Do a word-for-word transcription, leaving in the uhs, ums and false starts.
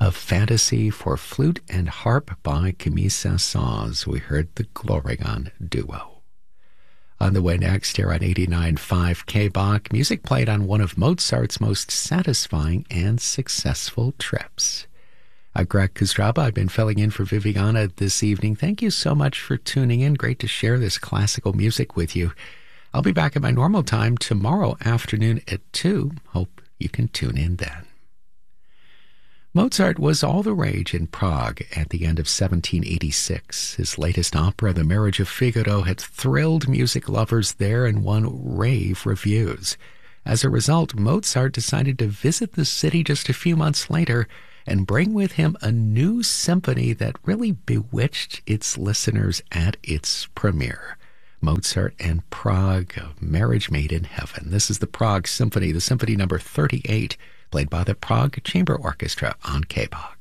of Fantasy for Flute and Harp by Camille Saint-Saëns. We heard the Glorion Duo. On the way next here on eighty-nine point five K B A C, music played on one of Mozart's most satisfying and successful trips. I'm Greg Kostraba. I've been filling in for Viviana this evening. Thank you so much for tuning in. Great to share this classical music with you. I'll be back at my normal time tomorrow afternoon at two. Hope you can tune in then. Mozart was all the rage in Prague at the end of seventeen eighty-six. His latest opera, The Marriage of Figaro, had thrilled music lovers there and won rave reviews. As a result, Mozart decided to visit the city just a few months later and bring with him a new symphony that really bewitched its listeners at its premiere. Mozart and Prague, a marriage made in heaven. This is the Prague Symphony, the Symphony number thirty-eight, played by the Prague Chamber Orchestra on K B A C.